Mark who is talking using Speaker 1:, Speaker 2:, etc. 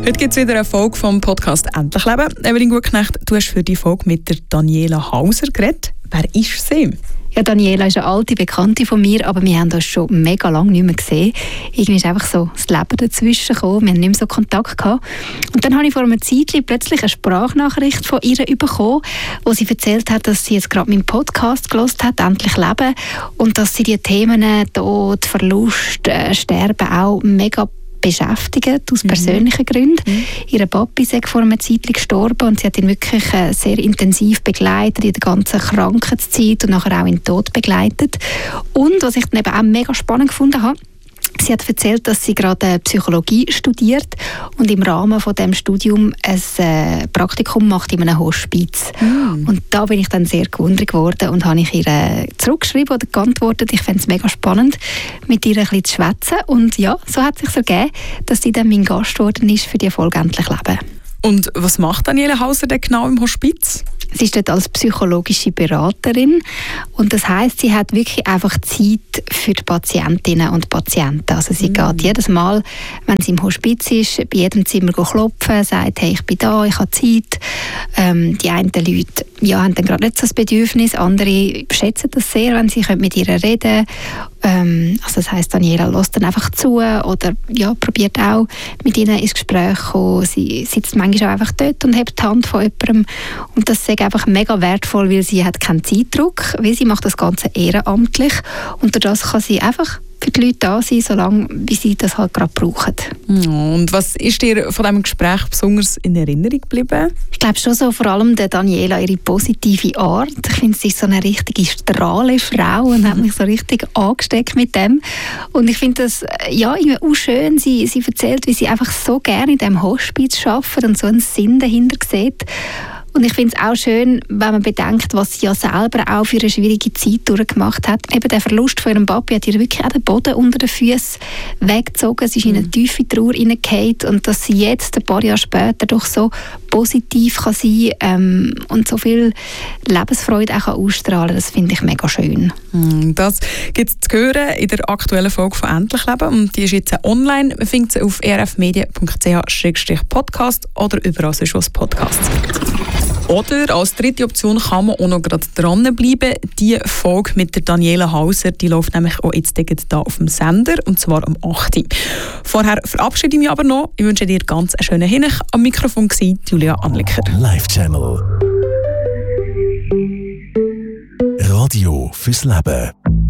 Speaker 1: Heute gibt es wieder eine Folge vom Podcast «Endlich Leben». Evelyn Gutknecht, du hast für die Folge mit der Daniela Hauser geredet. Wer ist sie?
Speaker 2: Ja, Daniela ist eine alte Bekannte von mir, aber wir haben uns schon mega lange nicht mehr gesehen. Irgendwie ist einfach so das Leben dazwischen gekommen, wir haben nicht mehr so Kontakt gehabt. Und dann habe ich vor einer Zeit plötzlich eine Sprachnachricht von ihr bekommen, wo sie erzählt hat, dass sie jetzt gerade meinen Podcast gehört hat, «Endlich Leben», und dass sie die Themen Tod, Verlust, Sterben auch mega beschäftigen, aus persönlichen Gründen. Ihr Papi ist vor einer Zeit gestorben und sie hat ihn wirklich sehr intensiv begleitet in der ganzen Krankheitszeit und nachher auch in den Tod begleitet. Und was ich dann eben auch mega spannend gefunden habe, sie hat erzählt, dass sie gerade Psychologie studiert und im Rahmen von dem Studium ein Praktikum macht in einem Hospiz. Und da bin ich dann sehr gewundert geworden und habe ich ihr zurückgeschrieben oder geantwortet. Ich fände es mega spannend, mit ihr ein bisschen zu schwätzen. Und ja, so hat es sich ergeben, dass sie dann mein Gast geworden ist für die Folge «Endlich Leben».
Speaker 1: Und was macht Daniela Hauser denn genau im Hospiz?
Speaker 2: Sie ist dort als psychologische Beraterin und das heisst, sie hat wirklich einfach Zeit für die Patientinnen und Patienten. Also sie geht jedes Mal, wenn sie im Hospiz ist, bei jedem Zimmer klopfen, sagt, hey, ich bin da, ich habe Zeit. Die einen Leute haben dann gerade nicht so das Bedürfnis, andere schätzen das sehr, wenn sie mit ihr reden können. Also das heisst, Daniela hört dann einfach zu oder probiert auch mit ihnen ins Gespräch zu kommen. Sie sitzt manchmal auch einfach dort und hebt die Hand von jemandem und das ist einfach mega wertvoll, weil sie hat keinen Zeitdruck, weil sie macht das Ganze ehrenamtlich und durch das kann sie einfach für die Leute da sein, solange wie sie das halt gerade brauchen.
Speaker 1: Und was ist dir von diesem Gespräch besonders in Erinnerung geblieben?
Speaker 2: Ich glaube schon so vor allem der Daniela, ihre positive Art. Ich finde, sie ist so eine richtige strahle Frau und hat mich so richtig angesteckt mit dem. Und ich finde das irgendwie auch schön. Sie erzählt, wie sie einfach so gerne in diesem Hospiz arbeitet und so einen Sinn dahinter sieht. Und ich finde es auch schön, wenn man bedenkt, was sie ja selber auch für eine schwierige Zeit durchgemacht hat. Eben der Verlust von ihrem Papi hat ihr wirklich auch den Boden unter den Füßen weggezogen. Sie ist in eine tiefe Trauer hineingefallen und dass sie jetzt, ein paar Jahre später, doch so positiv kann sein und so viel Lebensfreude auch ausstrahlen kann, das finde ich mega schön.
Speaker 1: Das gibt es zu hören in der aktuellen Folge von «Endlich Leben». Und die ist jetzt online. Man findet sie auf erfmedia.ch/podcast oder überall sonst, wo es Podcasts gibt. Oder als dritte Option kann man auch noch gerade dranbleiben. Die Folge mit der Daniela Hauser, die läuft nämlich auch jetzt hier auf dem Sender, und zwar am 8. Vorher verabschiede ich mich aber noch. Ich wünsche dir ganz einen schönen Hinweis. Am Mikrofon war Julia Anliker.
Speaker 3: Live Channel. Radio fürs Leben.